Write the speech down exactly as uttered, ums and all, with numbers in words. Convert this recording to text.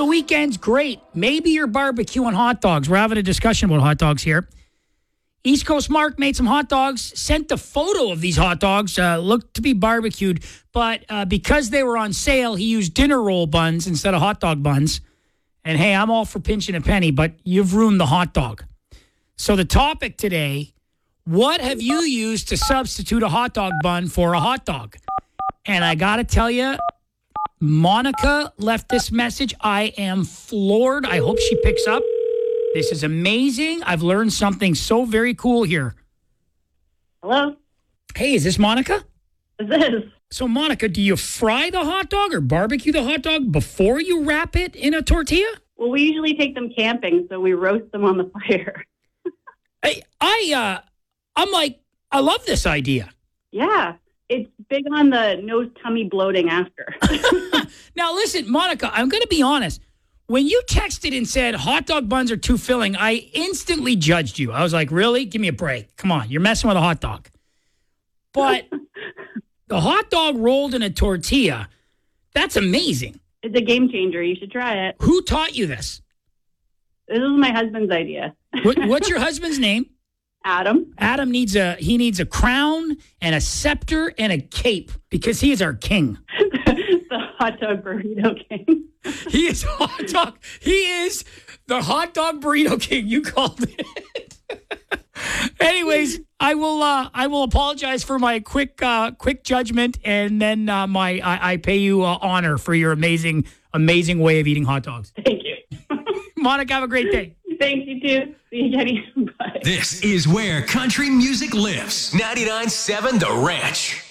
weekend's great. Maybe you're barbecuing hot dogs. We're having a discussion about hot dogs here. East Coast Mark made some hot dogs, sent a photo of these hot dogs, uh, looked to be barbecued, but uh, because they were on sale, he used dinner roll buns instead of hot dog buns. And hey, I'm all for pinching a penny, but you've ruined the hot dog. So the topic today, what have you used to substitute a hot dog bun for a hot dog? And I got to tell you, Monica left this message. I am floored. I hope she picks up. This is amazing. I've learned something so very cool here. Hello? Hey, is this Monica? This is. So, Monica, do you fry the hot dog or barbecue the hot dog before you wrap it in a tortilla? Well, we usually take them camping, so we roast them on the fire. I, I, uh, I'm like, I love this idea. Yeah. It's big on the no tummy bloating after. Now, listen, Monica, I'm going to be honest. When you texted and said hot dog buns are too filling, I instantly judged you. I was like, really? Give me a break. Come on, you're messing with a hot dog. But the hot dog rolled in a tortilla, that's amazing. It's a game changer. You should try it. Who taught you this? This is my husband's idea. What, what's your husband's name? Adam. Adam needs a he needs a crown and a scepter and a cape because he is our king. The hot dog burrito king. He is hot dog. He is the hot dog burrito king. You called it. Anyways, I will. Uh, I will apologize for my quick, uh, quick judgment, and then uh, my I, I pay you uh, honor for your amazing, amazing way of eating hot dogs. Thank you, Monica. Have a great day. Thanks, you too. See you, Jenny. Bye. This is where country music lives. ninety-nine point seven The Ranch.